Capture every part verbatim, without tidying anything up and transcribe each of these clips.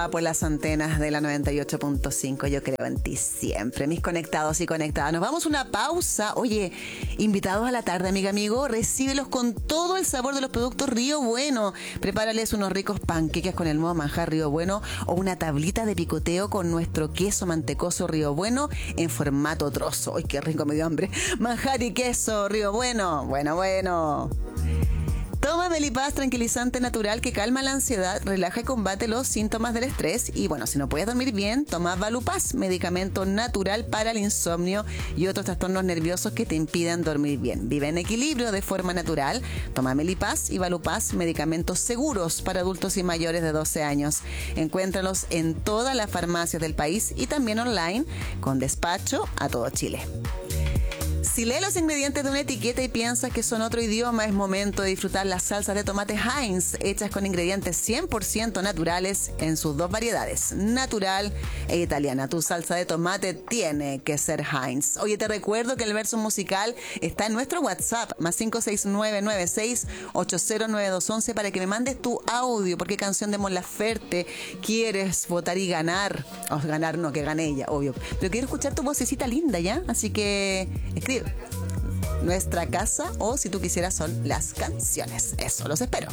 Por las antenas de la noventa y ocho punto cinco, yo creo en ti siempre, mis conectados y conectadas. Nos vamos a una pausa. Oye, invitados a la tarde, amiga, amigo, recíbelos con todo el sabor de los productos Río Bueno. Prepárales unos ricos panqueques con el nuevo manjar Río Bueno o una tablita de picoteo con nuestro queso mantecoso Río Bueno en formato trozo. ¡Ay, qué rico, me dio hambre! Manjar y queso Río Bueno. Bueno, bueno. Toma Melipaz, tranquilizante natural que calma la ansiedad, relaja y combate los síntomas del estrés. Y bueno, si no puedes dormir bien, toma Valupaz, medicamento natural para el insomnio y otros trastornos nerviosos que te impiden dormir bien. Vive en equilibrio de forma natural. Toma Melipaz y Valupaz, medicamentos seguros para adultos y mayores de doce años. Encuéntralos en todas las farmacias del país y también online con despacho a todo Chile. Si lees los ingredientes de una etiqueta y piensas que son otro idioma, es momento de disfrutar las salsas de tomate Heinz, hechas con ingredientes cien por ciento naturales en sus dos variedades, natural e italiana. Tu salsa de tomate tiene que ser Heinz. Oye, te recuerdo que el verso musical está en nuestro WhatsApp, más cinco seis nueve nueve seis ocho cero nueve dos once, para que me mandes tu audio. ¿Por qué canción de Mon Laferte quieres votar y ganar? O ganar no, que gane ella, obvio. Pero quiero escuchar tu vocecita linda, ¿ya? Así que escribe. Nuestra casa o si tú quisieras son las canciones. Eso, los espero.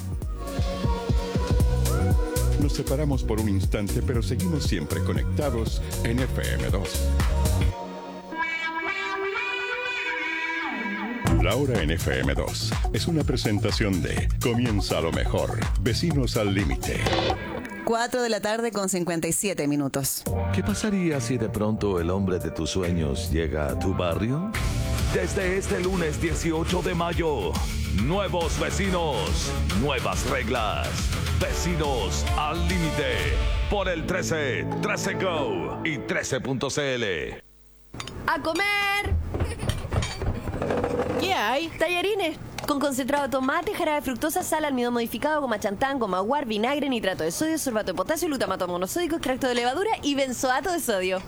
Nos separamos por un instante, pero seguimos siempre conectados en F M dos. La hora en F M dos es una presentación de Comienza lo mejor. Vecinos al límite. cuatro de la tarde con cincuenta y siete minutos. ¿Qué pasaría si de pronto el hombre de tus sueños llega a tu barrio? Desde este lunes dieciocho de mayo, nuevos vecinos, nuevas reglas. Vecinos al límite por el trece, trece Go y trece punto c l. ¡A comer! ¿Qué hay? Tallarines con concentrado de tomate, jarabe de fructosa, sal, almidón modificado, goma chantán, goma guar, vinagre, nitrato de sodio, sorbato de potasio, glutamato monosódico, extracto de levadura y benzoato de sodio.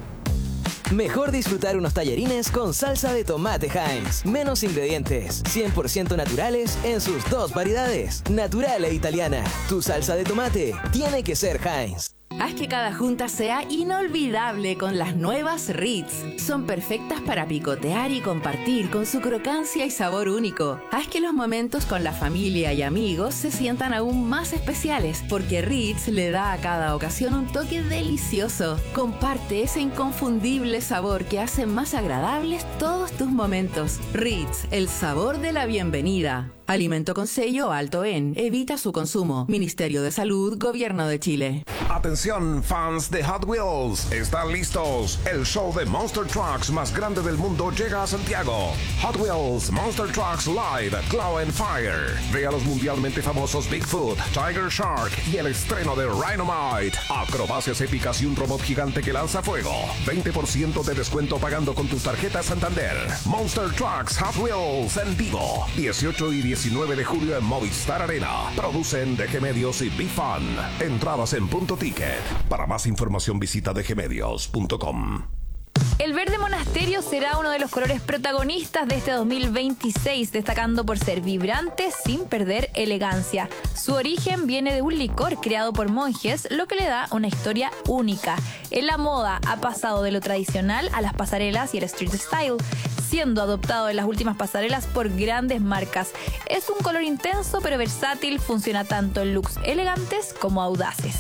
Mejor disfrutar unos tallarines con salsa de tomate Heinz. Menos ingredientes, cien por ciento naturales en sus dos variedades, natural e italiana. Tu salsa de tomate tiene que ser Heinz. Haz que cada junta sea inolvidable con las nuevas Ritz. Son perfectas para picotear y compartir con su crocancia y sabor único. Haz que los momentos con la familia y amigos se sientan aún más especiales, porque Ritz le da a cada ocasión un toque delicioso. Comparte ese inconfundible sabor que hace más agradables todos tus momentos. Ritz, el sabor de la bienvenida. Alimento con sello alto en. Evita su consumo. Ministerio de Salud, Gobierno de Chile. Atención, fans de Hot Wheels, ¿están listos? El show de Monster Trucks más grande del mundo llega a Santiago. Hot Wheels Monster Trucks Live Claw and Fire. Ve a los mundialmente famosos Bigfoot, Tiger Shark y el estreno de Rhinomite. Acrobacias épicas y un robot gigante que lanza fuego. veinte por ciento de descuento pagando con tus tarjetas Santander. Monster Trucks Hot Wheels en vivo. dieciocho y diecinueve de julio en Movistar Arena. Producen D G Medios y B-Fun. Entradas en punto ticket. Para más información visita d g medios punto com. El verde monasterio será uno de los colores protagonistas de este dos mil veintiséis, destacando por ser vibrante sin perder elegancia. Su origen viene de un licor creado por monjes, lo que le da una historia única. En la moda ha pasado de lo tradicional a las pasarelas y el street style, siendo adoptado en las últimas pasarelas por grandes marcas. Es un color intenso pero versátil, funciona tanto en looks elegantes como audaces.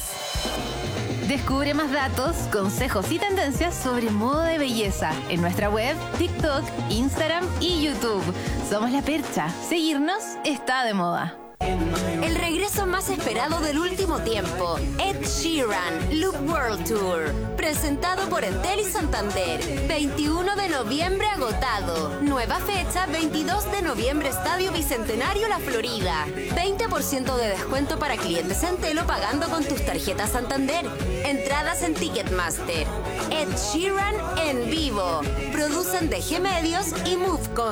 Descubre más datos, consejos y tendencias sobre moda de belleza en nuestra web, TikTok, Instagram y YouTube. Somos La Percha. Seguirnos está de moda. El regreso más esperado del último tiempo, Ed Sheeran, Loop World Tour, presentado por Entel y Santander, veintiuno de noviembre agotado, nueva fecha veintidós de noviembre Estadio Bicentenario La Florida, veinte por ciento de descuento para clientes Entel o pagando con tus tarjetas Santander, entradas en Ticketmaster. Ed Sheeran en vivo, producen D G Medios y Movecom.